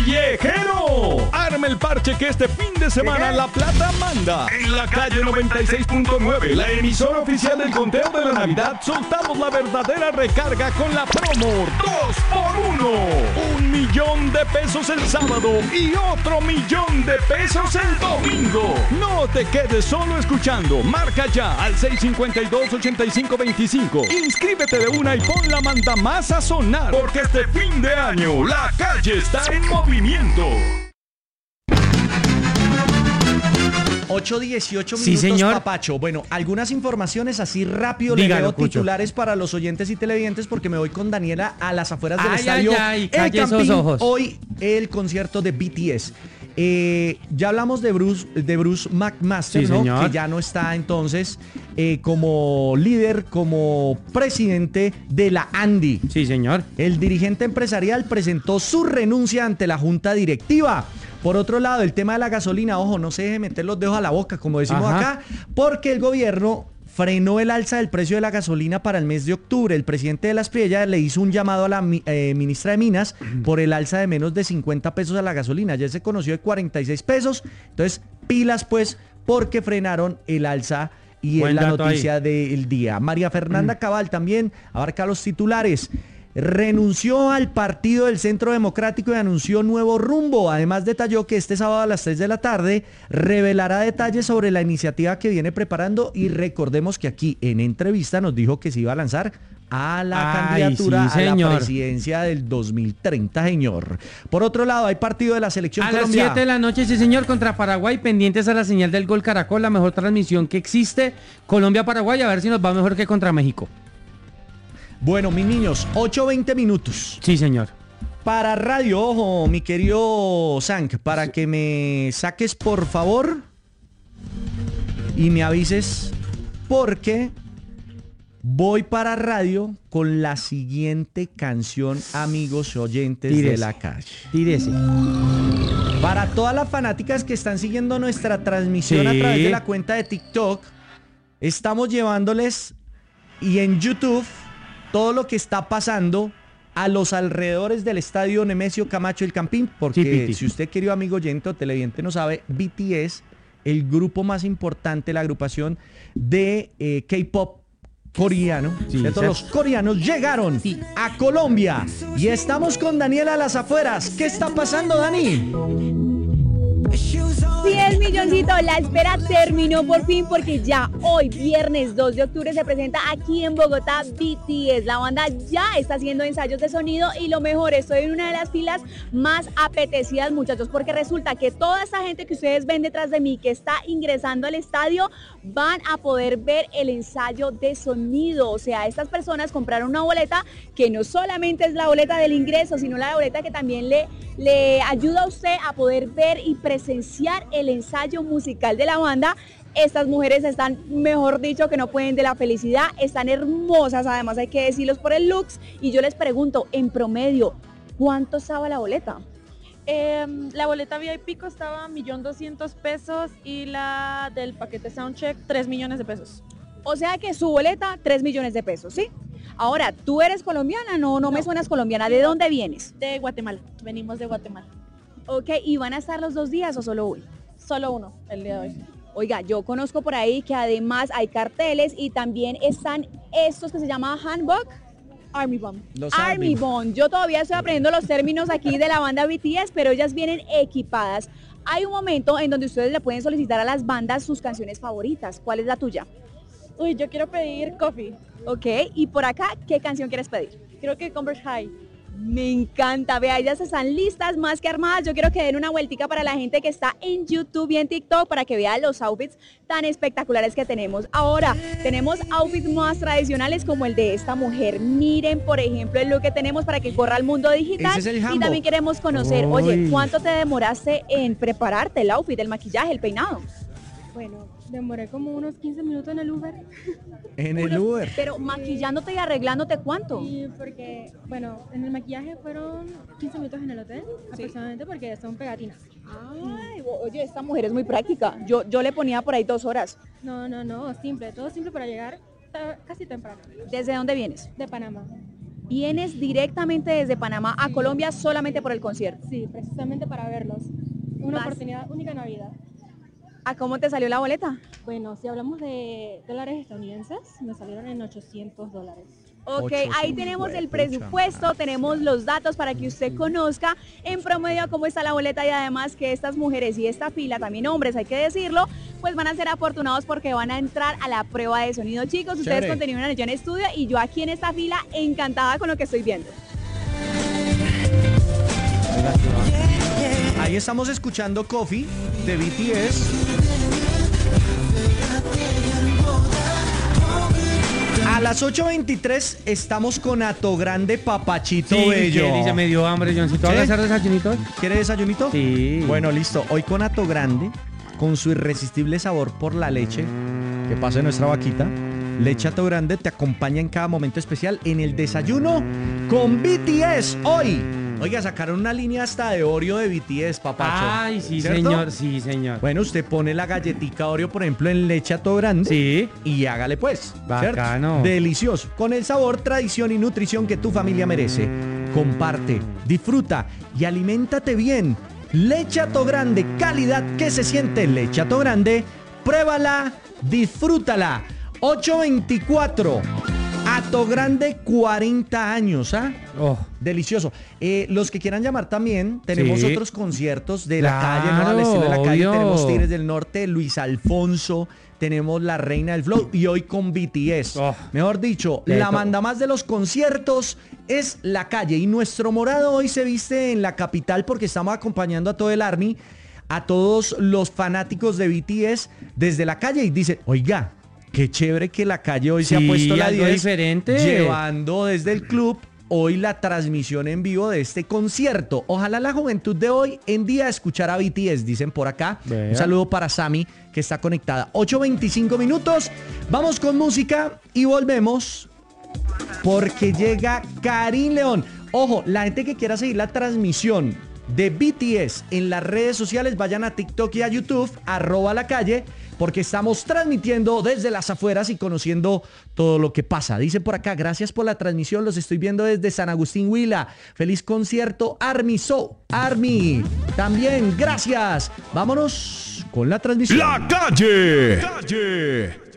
¡Callejero! Arme el parche que este fin de semana La Plata manda. En la calle 96.9, la emisora oficial del conteo de la Navidad, soltamos la verdadera recarga con la promo 2x1. 1.000.000 de pesos el sábado y otro 1.000.000 de pesos el domingo. No te quedes solo escuchando. Marca ya al 652-8525. Inscríbete de una y pon la manda más a sonar, porque este fin de año la calle está en movimiento. 8:18 minutos, sí, señor. Papacho. Bueno, algunas informaciones así rápido. Dígalo, le veo escucho. Titulares para los oyentes y televidentes porque me voy con Daniela a las afueras del Ay, estadio ay, El calle esos Campín. ojos. Hoy el concierto de BTS. Ya hablamos de Bruce McMaster, Sí, ¿no? señor. Que ya no está entonces como líder, como presidente de la Andy. Sí, señor. El dirigente empresarial presentó su renuncia ante la junta directiva. Por otro lado, el tema de la gasolina, ojo, no se deje meter los dedos a la boca, como decimos Ajá. acá, porque el gobierno frenó el alza del precio de la gasolina para el mes de octubre. El presidente de las Priellas le hizo un llamado a la ministra de Minas por el alza de menos de 50 pesos a la gasolina. Ayer se conoció de 46 pesos. Entonces, pilas pues, porque frenaron el alza y Buen es la dato noticia del día. María Fernanda Cabal también abarca los titulares. Renunció al Partido del Centro Democrático y anunció nuevo rumbo. Además detalló que este sábado a las 3 de la tarde revelará detalles sobre la iniciativa que viene preparando y recordemos que aquí en entrevista nos dijo que se iba a lanzar a la candidatura sí, a la señor. presidencia del 2030, señor. Por otro lado, hay partido de la selección A las Colombia. 7 de la noche, sí, señor, contra Paraguay, pendientes a la señal del Gol Caracol, la mejor transmisión que existe. Colombia-Paraguay, a ver si nos va mejor que contra México. Bueno, mis niños, 8:20 minutos. Sí, señor. Para radio, ojo, mi querido Sank, para que me saques por favor y me avises porque voy para radio con la siguiente canción, amigos oyentes de la calle. Tírese. Para todas las fanáticas que están siguiendo nuestra transmisión a Sí. través de la cuenta de TikTok, estamos llevándoles y en YouTube todo lo que está pasando a los alrededores del estadio Nemesio Camacho El Campín, porque Sí, Piti. si usted, querido amigo oyente o televidente, no sabe, BTS, el grupo más importante, la agrupación de K-pop coreano, Sí, ¿cierto? sí. Los coreanos llegaron a Colombia y estamos con Daniela a las afueras. ¿Qué está pasando, Dani? 10 milloncitos, la espera terminó por fin porque ya hoy, viernes 2 de octubre, se presenta aquí en Bogotá BTS. La banda ya está haciendo ensayos de sonido y lo mejor, estoy en una de las filas más apetecidas, muchachos, porque resulta que toda esa gente que ustedes ven detrás de mí que está ingresando al estadio van a poder ver el ensayo de sonido. O sea, estas personas compraron una boleta que no solamente es la boleta del ingreso, sino la boleta que también le ayuda a usted a poder ver y presenciar el ensayo musical de la banda. Estas mujeres están, mejor dicho, que no pueden de la felicidad, están hermosas, además hay que decirlos por el looks. Y yo les pregunto, en promedio, ¿cuánto estaba la boleta? La boleta VIP costaba 1.200.000 pesos y la del paquete Soundcheck 3 millones de pesos. O sea que su boleta, 3 millones de pesos, ¿sí? Ahora, ¿tú eres colombiana? No me suenas colombiana. ¿De dónde vienes? De Guatemala, venimos de Guatemala. Ok, ¿y van a estar los 2 días o solo uno? Solo uno, el día de hoy. Oiga, yo conozco por ahí que además hay carteles y también están estos que se llaman handbook. Army Bomb. Los Army Bond. Yo todavía estoy aprendiendo los términos aquí de la banda BTS, pero ellas vienen equipadas. Hay un momento en donde ustedes le pueden solicitar a las bandas sus canciones favoritas. ¿Cuál es la tuya? Uy, yo quiero pedir Coffee. Ok, y por acá, ¿qué canción quieres pedir? Creo que Converse High. Me encanta, vea, ellas están listas, más que armadas. Yo quiero que den una vueltica para la gente que está en YouTube y en TikTok para que vean los outfits tan espectaculares que tenemos. Ahora, tenemos outfits más tradicionales como el de esta mujer. Miren, por ejemplo, el look que tenemos para que corra al mundo digital. Ese es el Y hanbok. también queremos conocer, Uy. oye, ¿cuánto te demoraste en prepararte el outfit, el maquillaje, el peinado? Bueno, demoré como unos 15 minutos en el Uber. En el Uber. Pero maquillándote y arreglándote, ¿cuánto? Y porque, bueno, en el maquillaje fueron 15 minutos en el hotel, aproximadamente, porque son pegatinas. Ay, oye, esta mujer es muy práctica. Yo le ponía por ahí 2 horas. No, simple, todo simple para llegar casi temprano. ¿Desde dónde vienes? De Panamá. vienes directamente desde Panamá a Colombia solamente por el concierto. Sí, precisamente para verlos. Una Vas. oportunidad única en la vida. ¿A cómo te salió la boleta? Bueno, si hablamos de dólares estadounidenses, me salieron en $800. Ok, 800, ahí tenemos el pucha. presupuesto, tenemos los datos para que usted conozca en promedio cómo está la boleta y además que estas mujeres y esta fila, también hombres, hay que decirlo, pues van a ser afortunados porque van a entrar a la prueba de sonido. Chicos, ustedes Chévere. continúan allá en estudio y yo aquí en esta fila encantada con lo que estoy viendo. Ahí estamos escuchando Coffee de BTS. A las 8:23 estamos con Ato Grande Papachito Sí, Bello. que dice, me dio hambre, Johncito. ¿Vas ¿Sí? a hacer desayunito? ¿Quiere desayunito? Sí. Bueno, listo. Hoy con Ato Grande, con su irresistible sabor por la leche que pasa en nuestra vaquita. Leche Ato Grande te acompaña en cada momento especial en el desayuno con BTS hoy. Oiga, sacaron una línea hasta de Oreo de BTS, papacho. Ay, sí, ¿Cierto? señor, sí, señor. Bueno, usted pone la galletica Oreo, por ejemplo, en leche Ato Grande. Sí. Y hágale pues. Bacano. ¿Cierto? Delicioso. Con el sabor, tradición y nutrición que tu familia merece. Comparte, disfruta y aliméntate bien. Leche Ato Grande, calidad que se siente. Leche Ato Grande, pruébala, disfrútala. 8:24. Ato Grande, 40 años, ¿ah? Oh. Delicioso. Los que quieran llamar también, tenemos Sí. otros conciertos de la Claro, calle, ¿no? Al estilo de la calle. obvio. Tenemos Tigres del Norte, Luis Alfonso, tenemos La Reina del Flow y hoy con BTS. Oh. Mejor dicho, De la todo. manda más de los conciertos es la calle. Y nuestro morado hoy se viste en la capital porque estamos acompañando a todo el Army, a todos los fanáticos de BTS desde la calle y dicen, oiga, qué chévere que la calle hoy se ha Sí, puesto la algo 10 diferente. llevando desde el club hoy la transmisión en vivo de este concierto. Ojalá la juventud de hoy en día escuchara a BTS, dicen por acá. Vea. Un saludo para Sami, que está conectada. 8:25 minutos. Vamos con música y volvemos porque llega Karim León. Ojo, la gente que quiera seguir la transmisión de BTS en las redes sociales, vayan a TikTok y a YouTube, @lacalle, porque estamos transmitiendo desde las afueras y conociendo todo lo que pasa. Dice por acá, gracias por la transmisión, los estoy viendo desde San Agustín, Huila. Feliz concierto, Army Army. También, gracias. Vámonos con la transmisión. La calle.